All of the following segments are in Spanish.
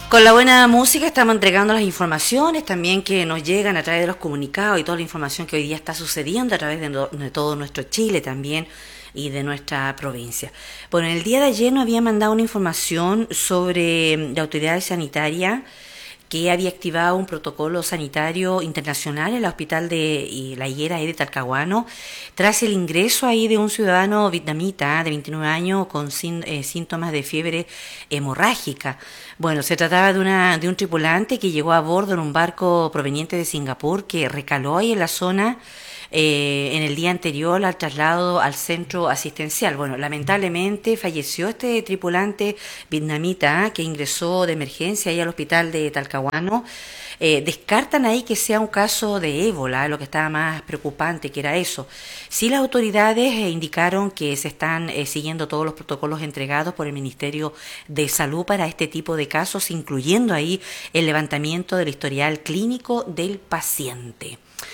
Con la buena música estamos entregando las informaciones también que nos llegan a través de los comunicados y toda la información que hoy día está sucediendo a través de todo nuestro Chile también y de nuestra provincia. Bueno, el día de ayer nos había mandado una información sobre la autoridad sanitaria que había activado un protocolo sanitario internacional en el hospital de La Higuera de Talcahuano tras el ingreso ahí de un ciudadano vietnamita de 29 años con síntomas de fiebre hemorrágica. Bueno, se trataba de un tripulante que llegó a bordo en un barco proveniente de Singapur que recaló ahí en la zona en el día anterior al traslado al centro asistencial. Bueno, lamentablemente falleció este tripulante vietnamita que ingresó de emergencia ahí al hospital de Talcahuano. Descartan ahí que sea un caso de ébola, lo que estaba más preocupante que era eso. Sí, las autoridades indicaron que se están siguiendo todos los protocolos entregados por el Ministerio de Salud para este tipo de casos, incluyendo ahí el levantamiento del historial clínico del paciente.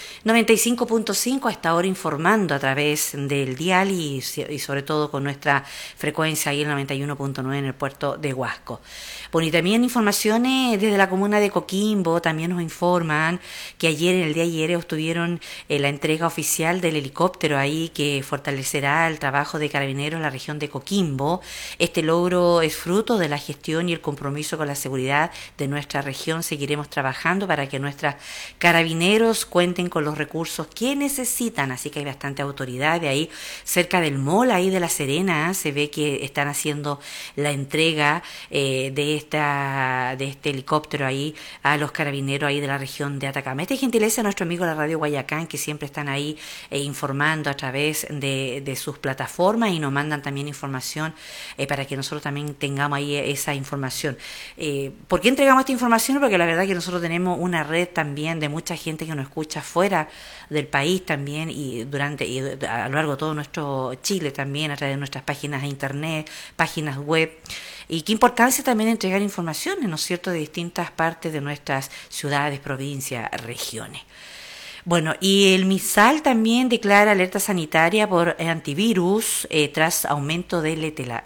95.5 hasta ahora informando a través del dial y sobre todo con nuestra frecuencia ahí el 91.9 en el puerto de Huasco. Bueno, y también informaciones desde la comuna de Coquimbo, también nos informan que ayer, en el día de ayer, obtuvieron la entrega oficial del helicóptero ahí que fortalecerá el trabajo de carabineros en la región de Coquimbo. Este logro es fruto de la gestión y el compromiso con la seguridad de nuestra región. Seguiremos trabajando para que nuestros carabineros cuenten con los recursos que necesitan, así que hay bastante autoridad de ahí cerca del mall ahí de La Serena. Se ve que están haciendo la entrega de este helicóptero ahí a los carabineros ahí de la región de Atacama. Esta es gentileza de nuestro amigo de la radio Guayacán, que siempre están ahí informando a través de sus plataformas y nos mandan también información para que nosotros también tengamos ahí esa información. ¿Por qué entregamos esta información? Porque la verdad que nosotros tenemos una red también de mucha gente que nos escucha fuera del país también y a lo largo de todo nuestro Chile también a través de nuestras páginas de internet, páginas web. Y qué importancia también entregar informaciones, ¿no es cierto?, de distintas partes de nuestras ciudades, provincias, regiones. Bueno, y el MISAL también declara alerta sanitaria por antivirus tras aumento de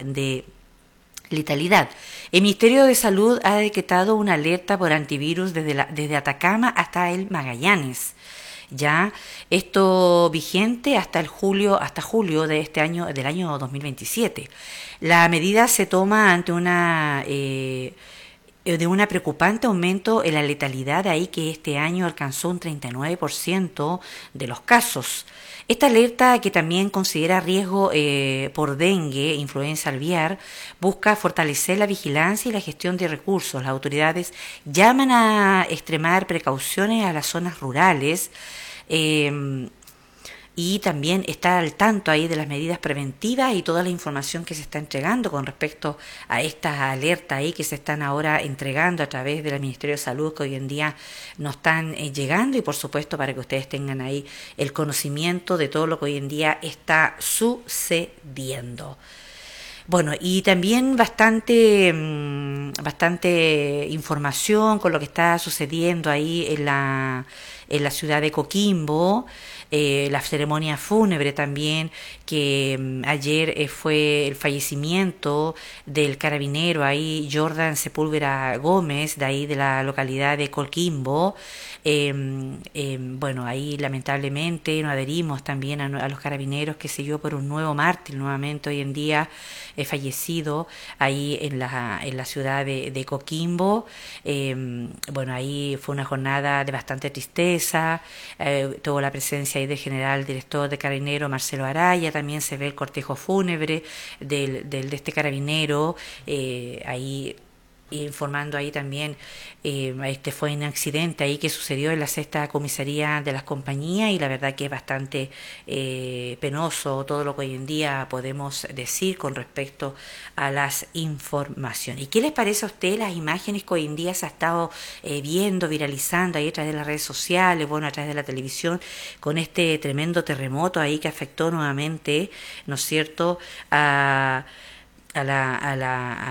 letalidad. El Ministerio de Salud ha decretado una alerta por antivirus desde Atacama hasta el Magallanes. Ya esto vigente hasta julio de este año, del año 2027. La medida se toma ante de una preocupante aumento en la letalidad ahí que este año alcanzó un 39% de los casos. Esta alerta, que también considera riesgo por dengue, influenza aviar, busca fortalecer la vigilancia y la gestión de recursos. Las autoridades llaman a extremar precauciones a las zonas rurales y también estar al tanto ahí de las medidas preventivas y toda la información que se está entregando con respecto a estas alertas ahí que se están ahora entregando a través del Ministerio de Salud, que hoy en día nos están llegando, y por supuesto para que ustedes tengan ahí el conocimiento de todo lo que hoy en día está sucediendo. Bueno, y también bastante información con lo que está sucediendo ahí en la ciudad de Coquimbo. La ceremonia fúnebre también, que ayer fue el fallecimiento del carabinero ahí, Jordan Sepúlveda Gómez, de ahí de la localidad de Coquimbo. Bueno, ahí lamentablemente nos adherimos también a los carabineros que siguió por un nuevo mártir, nuevamente hoy en día fallecido ahí en la ciudad de Coquimbo. Bueno, ahí fue una jornada de bastante tristeza, tuvo la presencia ahí del general director de Carabinero Marcelo Araya, también se ve el cortejo fúnebre de este carabinero, ahí informando ahí también, este fue un accidente ahí que sucedió en la sexta comisaría de las compañías, y la verdad que es bastante penoso todo lo que hoy en día podemos decir con respecto a las informaciones. ¿Y qué les parece a usted las imágenes que hoy en día se ha estado viendo, viralizando ahí a través de las redes sociales, bueno, a través de la televisión, con este tremendo terremoto ahí que afectó nuevamente, ¿no es cierto?, a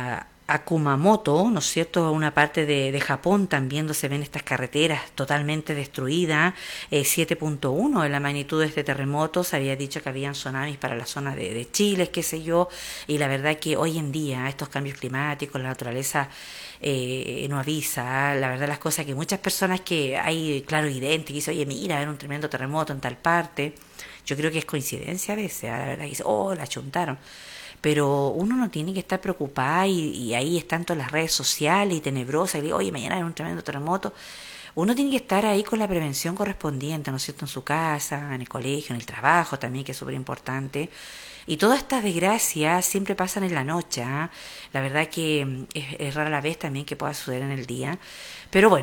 a Kumamoto, ¿no es cierto?, una parte de Japón también donde se ven estas carreteras totalmente destruidas, 7.1 en la magnitud de este terremoto, se había dicho que habían tsunamis para la zona de Chile, qué sé yo, y la verdad que hoy en día estos cambios climáticos, la naturaleza no avisa, la verdad las cosas que muchas personas que hay claro evidente, que dicen, oye mira, era un tremendo terremoto en tal parte, yo creo que es coincidencia a veces, la verdad que dice, oh, la chuntaron, pero uno no tiene que estar preocupado y ahí están todas las redes sociales y tenebrosas y digo, oye, mañana hay un tremendo terremoto. Uno tiene que estar ahí con la prevención correspondiente, ¿no es cierto?, en su casa, en el colegio, en el trabajo también, que es súper importante. Y todas estas desgracias siempre pasan en la noche, ¿eh? La verdad que es rara la vez también que pueda suceder en el día. Pero bueno,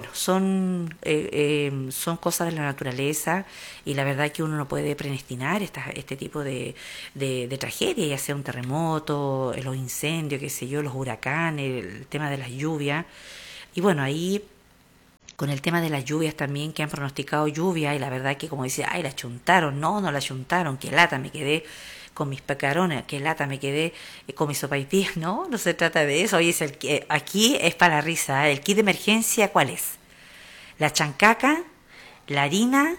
son cosas de la naturaleza y la verdad que uno no puede predestinar este tipo de tragedia, ya sea un terremoto, los incendios, qué sé yo, los huracanes, el tema de las lluvias. Y bueno, ahí con el tema de las lluvias también, que han pronosticado lluvia, y la verdad que como dice, ay, la chuntaron, no la chuntaron, qué lata, me quedé con mis pecarones, qué lata, me quedé con mis sopaipillas, no se trata de eso, oye, aquí es para la risa, ¿eh? El kit de emergencia, ¿cuál es? La chancaca, la harina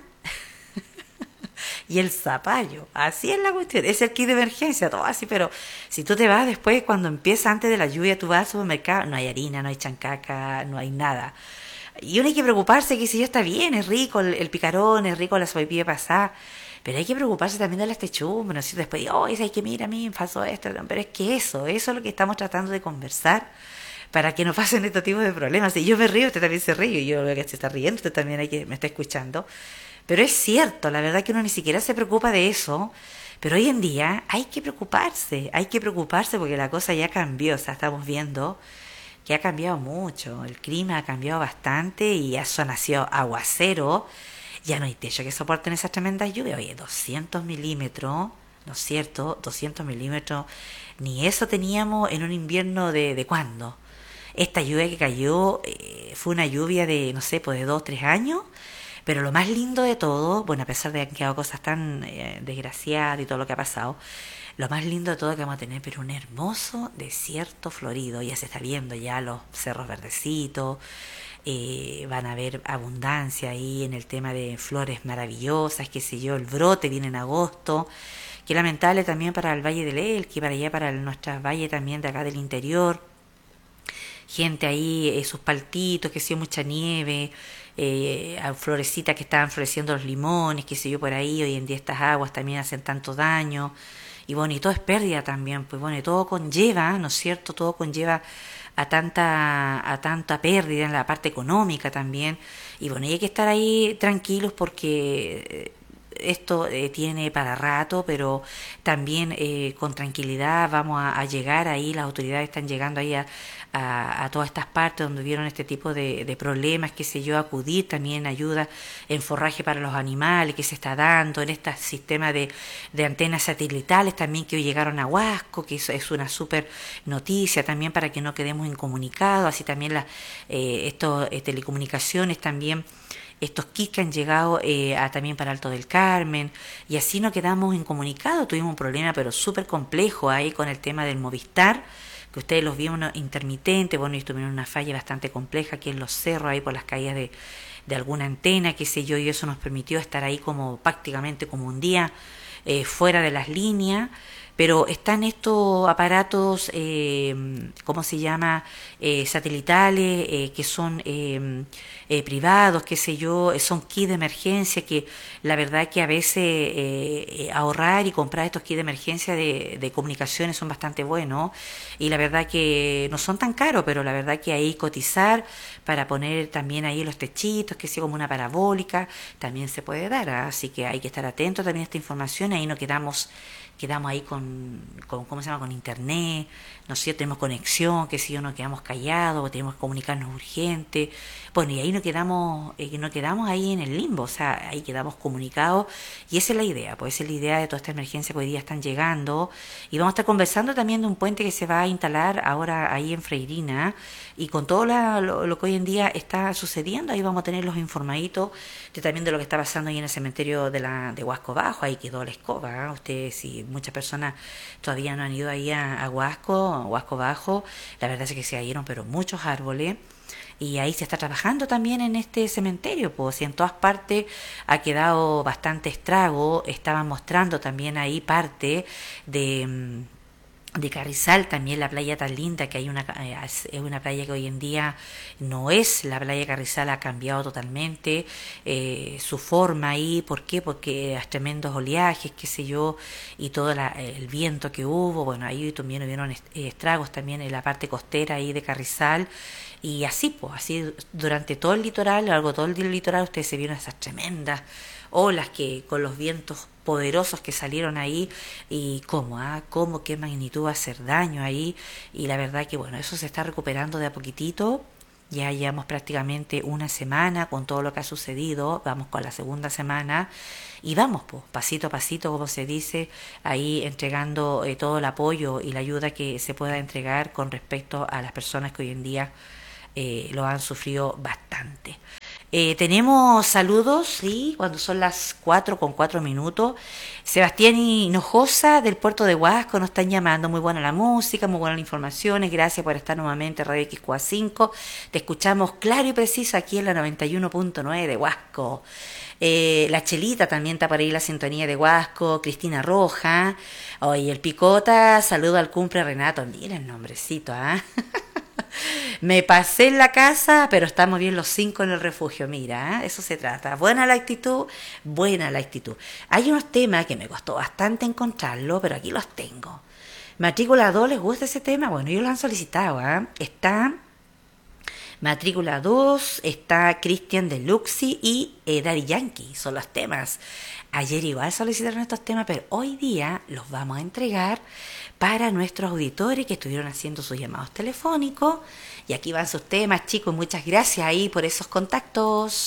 y el zapallo, así es la cuestión, es el kit de emergencia, todo así, pero si tú te vas después, cuando empieza antes de la lluvia, tú vas al supermercado, no hay harina, no hay chancaca, no hay nada. Y uno hay que preocuparse que si ya está bien, es rico el picarón, es rico la sopaipilla pasada, pero hay que preocuparse también de las techumbres, ¿no? Si después digo, oh, es que mira, a mí me pasó esto, pero es que eso es lo que estamos tratando de conversar para que no pasen estos tipos de problemas. Si yo me río, usted también se ríe, y yo veo que se está riendo, usted también hay que me está escuchando. Pero es cierto, la verdad que uno ni siquiera se preocupa de eso, pero hoy en día hay que preocuparse porque la cosa ya cambió, o sea, estamos viendo que ha cambiado mucho, el clima ha cambiado bastante y ya son nacido aguacero, ya no hay techo que soporten esas tremendas lluvias, oye, 200 milímetros, ¿no es cierto? 200 milímetros, ni eso teníamos en un invierno de ¿cuándo? Esta lluvia que cayó fue una lluvia de, no sé, pues de 2 o 3 años, pero lo más lindo de todo, bueno, a pesar de que han quedado cosas tan desgraciadas y todo lo que ha pasado, lo más lindo de todo es que vamos a tener pero un hermoso desierto florido. Ya se está viendo ya los cerros verdecitos, van a haber abundancia ahí en el tema de flores maravillosas, qué sé yo, el brote viene en agosto. Qué lamentable también para el Valle del Elqui, para allá, para nuestras valles también de acá del interior. Gente ahí, sus paltitos, que sé yo, mucha nieve, florecitas que estaban floreciendo los limones, qué sé yo, por ahí. Hoy en día estas aguas también hacen tanto daño. Y bueno, y todo es pérdida también, pues bueno, y todo conlleva, ¿no es cierto? Todo conlleva a tanta pérdida en la parte económica también. Y bueno, y hay que estar ahí tranquilos porque esto tiene para rato, pero también con tranquilidad vamos a llegar ahí, las autoridades están llegando ahí a todas estas partes donde vieron este tipo de problemas, qué sé yo, acudir también ayuda en forraje para los animales que se está dando, en este sistema de antenas satelitales también que hoy llegaron a Huasco, que es una súper noticia también para que no quedemos incomunicados, así también estas telecomunicaciones también estos kits que han llegado también para Alto del Carmen, y así no quedamos incomunicados. Tuvimos un problema pero súper complejo ahí con el tema del Movistar, que ustedes los vieron intermitente, bueno, y tuvieron una falla bastante compleja aquí en los cerros, ahí por las caídas de alguna antena, qué sé yo, y eso nos permitió estar ahí como prácticamente como un día fuera de las líneas. Pero están estos aparatos, ¿cómo se llama? Satelitales, que son privados, qué sé yo, son kits de emergencia que la verdad que a veces ahorrar y comprar estos kits de emergencia de comunicaciones son bastante buenos y la verdad que no son tan caros, pero la verdad que ahí cotizar para poner también ahí los techitos, que sea como una parabólica, también se puede dar, ¿eh? Así que hay que estar atentos también a esta información, ahí no quedamos ahí ¿cómo se llama? Con internet, no sé, tenemos conexión, que si yo no quedamos callados, o tenemos que comunicarnos urgente, bueno, y ahí no quedamos ahí en el limbo, o sea, ahí quedamos comunicados, y esa es la idea, pues esa es la idea de toda esta emergencia que hoy día están llegando, y vamos a estar conversando también de un puente que se va a instalar ahora ahí en Freirina, y con todo lo que hoy en día está sucediendo, ahí vamos a tener los informaditos también de lo que está pasando ahí en el cementerio de Huasco Bajo, ahí quedó la escoba, ¿eh? Ustedes si muchas personas todavía no han ido ahí a Huasco Bajo. La verdad es que se cayeron, pero muchos árboles. Y ahí se está trabajando también en este cementerio, pues, y en todas partes ha quedado bastante estrago. Estaban mostrando también ahí parte de Carrizal, también la playa tan linda que hay es una playa que hoy en día no es la playa Carrizal, ha cambiado totalmente su forma ahí. ¿Por qué? Porque hay tremendos oleajes, qué sé yo, y todo el viento que hubo. Bueno, ahí también hubieron estragos también en la parte costera ahí de Carrizal. Y así, pues, así durante todo el litoral, a lo largo de todo el litoral, ustedes se vieron esas tremendas olas que con los vientos poderosos que salieron ahí, y cómo, qué magnitud va a hacer daño ahí. Y la verdad que bueno, eso se está recuperando de a poquitito. Ya llevamos prácticamente una semana con todo lo que ha sucedido, vamos con la segunda semana y vamos pues, pasito a pasito, como se dice, ahí entregando todo el apoyo y la ayuda que se pueda entregar con respecto a las personas que hoy en día lo han sufrido bastante. Tenemos saludos, sí, cuando son las 4:04. Sebastián Hinojosa del puerto de Huasco nos están llamando. Muy buena la música, muy buenas las informaciones. Gracias por estar nuevamente en Radio XQA5. Te escuchamos claro y preciso aquí en la 91.9 de Huasco. La Chelita también está por ahí la sintonía de Huasco. Cristina Roja. Oye, el Picota, saludo al cumple Renato. Mira el nombrecito, ¿ah? Me pasé en la casa, pero estamos bien los 5 en el refugio. Mira, eso se trata. Buena la actitud, buena la actitud. Hay unos temas que me costó bastante encontrarlo, pero aquí los tengo. Matrícula 2, ¿les gusta ese tema? Bueno, ellos lo han solicitado. Está Matrícula 2, está Cristian Deluxi y Daddy Yankee. Son los temas. Ayer igual solicitaron estos temas, pero hoy día los vamos a entregar para nuestros auditores que estuvieron haciendo sus llamados telefónicos. Y aquí van sus temas, chicos. Muchas gracias ahí por esos contactos.